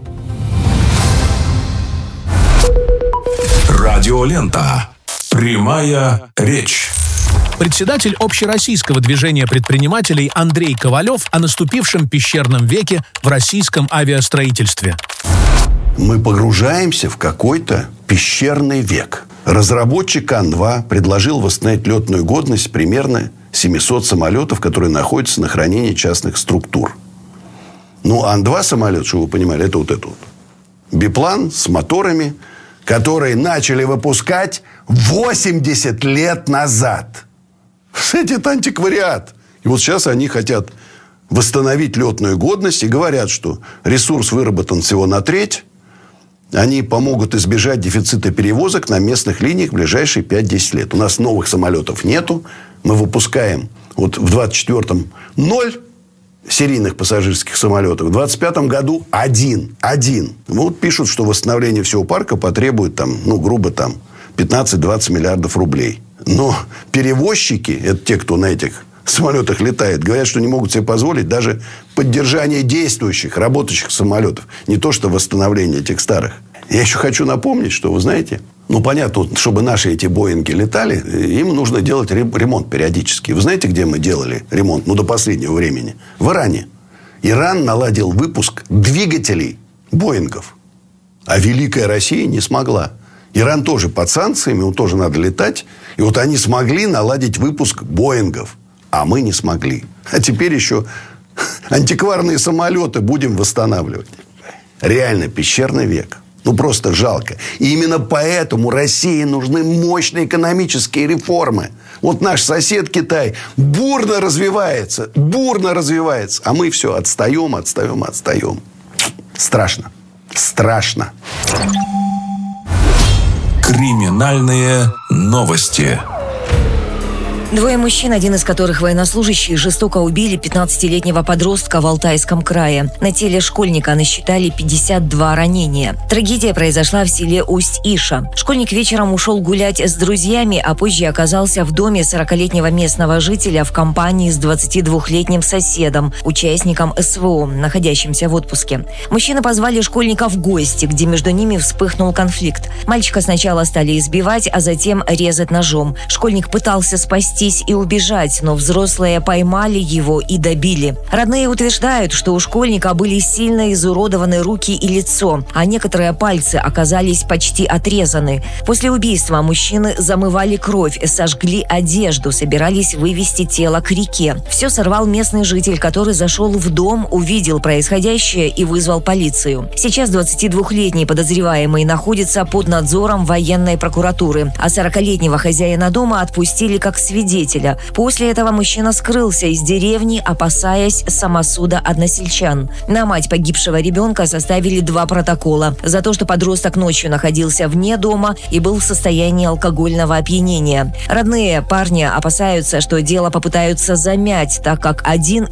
Радиолента. Прямая речь. Председатель общероссийского движения предпринимателей Андрей Ковалев о наступившем пещерном веке в российском авиастроительстве. Мы погружаемся в какой-то пещерный век. Разработчик Ан-2 предложил восстановить летную годность примерно 700 самолетов, которые находятся на хранении частных структур. Ну, Ан-2 самолет, чтобы вы понимали, это вот этот вот. Биплан с моторами, которые начали выпускать 80 лет назад. Это антиквариат. И вот сейчас они хотят восстановить летную годность и говорят, что ресурс выработан всего на треть. Они помогут избежать дефицита перевозок на местных линиях в ближайшие 5-10 лет. У нас новых самолетов нету. Мы выпускаем вот в 24-м 0 серийных пассажирских самолетов. В 25-м году один. Вот пишут, что восстановление всего парка потребует там, грубо там 15-20 миллиардов рублей. Но перевозчики, это те, кто на этих самолетах летает, говорят, что не могут себе позволить даже поддержание действующих, работающих самолетов. Не то, что восстановление этих старых. Я еще хочу напомнить, что, вы знаете, понятно, чтобы наши эти Боинги летали, им нужно делать ремонт периодически. Вы знаете, где мы делали ремонт? До последнего времени. В Иране. Иран наладил выпуск двигателей Боингов. А Великая Россия не смогла. Иран тоже под санкциями, ему тоже надо летать. И вот они смогли наладить выпуск Боингов. А мы не смогли. А теперь еще антикварные самолеты будем восстанавливать. Реально пещерный век. Просто жалко. И именно поэтому России нужны мощные экономические реформы. Вот наш сосед Китай бурно развивается. А мы все отстаем. Страшно. Криминальные новости. Двое мужчин, один из которых военнослужащий, жестоко убили 15-летнего подростка в Алтайском крае. На теле школьника насчитали 52 ранения. Трагедия произошла в селе Усть-Иша. Школьник вечером ушел гулять с друзьями, а позже оказался в доме 40-летнего местного жителя в компании с 22-летним соседом, участником СВО, находящимся в отпуске. Мужчины позвали школьника в гости, где между ними вспыхнул конфликт. Мальчика сначала стали избивать, а затем резать ножом. Школьник пытался спастись и убежать, но взрослые поймали его и добили. Родные утверждают, что у школьника были сильно изуродованы руки и лицо, а некоторые пальцы оказались почти отрезаны. После убийства мужчины замывали кровь, сожгли одежду, собирались вывести тело к реке. Все сорвал местный житель, который зашел в дом, увидел происходящее и вызвал полицию. Сейчас 22-летний подозреваемый находится под надзором военной прокуратуры, а 40-летнего хозяина дома отпустили как свидетеля. После этого мужчина скрылся из деревни, опасаясь самосуда односельчан. На мать погибшего ребенка составили 2 протокола за то, что подросток ночью находился вне дома и был в состоянии алкогольного опьянения. Родные парня опасаются, что дело попытаются замять, так как один